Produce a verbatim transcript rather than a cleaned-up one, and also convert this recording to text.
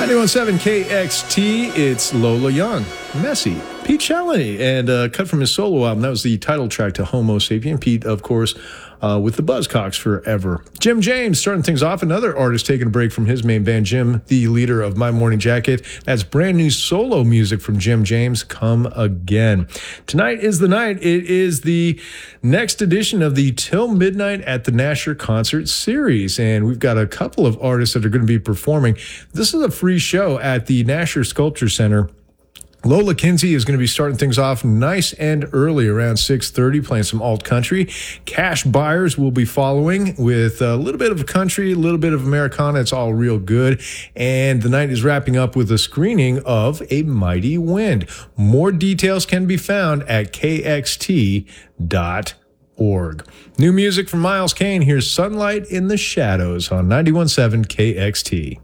ninety-one point seven K X T, it's Lola Young, Messy, Pete Challeney, and uh, cut from his solo album. That was the title track to Homo Sapien. Pete, of course, uh, with the Buzzcocks forever. Jim James starting things off, another artist taking a break from his main band. Jim, the leader of My Morning Jacket. That's brand new solo music from Jim James, Come Again. Tonight is the night. It is the next edition of the Till Midnight at the Nasher concert series, and we've got a couple of artists that are going to be performing. This is a free show at the Nasher Sculpture Center. Lola Kinsey is going to be starting things off nice and early around six thirty, playing some alt country. Cash Byers will be following with a little bit of country, a little bit of Americana. It's all real good. And the night is wrapping up with a screening of A Mighty Wind. More details can be found at K X T dot org. New music from Miles Kane. Here's Sunlight in the Shadows on ninety-one point seven K X T.